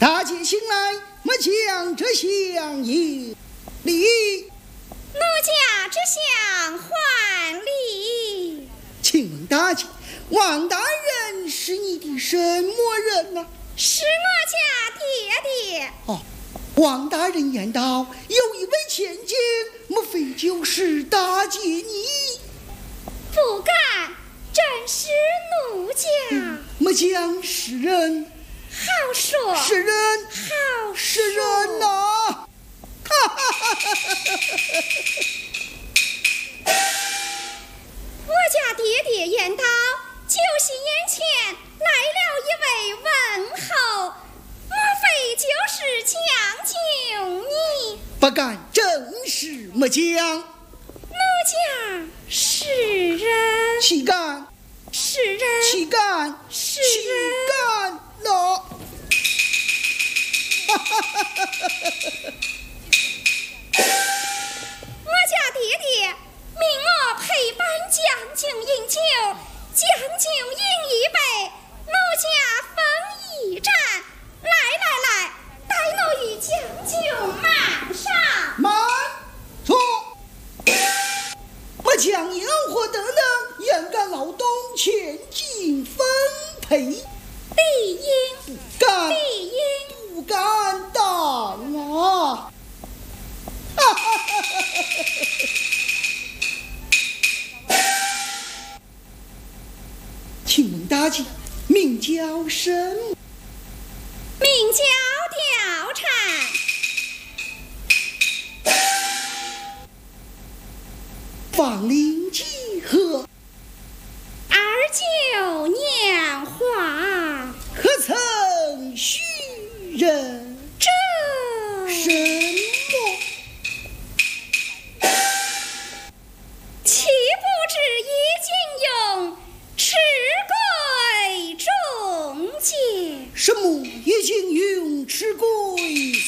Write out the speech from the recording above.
大姐醒来，末将这厢迎礼。 奴家这厢还礼。 请问大姐，王大人是你的什么人呢？ 是我家爹爹。 哦，王大人言道，有一位千金，莫非就是大姐你？ 不敢，真是奴家。 末将是人。 好说。 是人。 好说。 是人呐！ 我家爹爹言道，就是眼前来了一位问候，莫非就是将军你？ 不敢，正是末将。 奴家是人。 岂敢？ 是人。 岂敢？ 是岂敢了？ 我家爹爹命我陪伴将军饮酒，将军饮一杯，奴家分一盏。来，带奴与将军满上。 慢坐。末将因何得能言敢劳动千金分配？ 理应。 敢理应。 不敢当啊！请问大姐，名叫什么？ 名叫貂蝉。 芳龄几何 29年华。 可曾许人？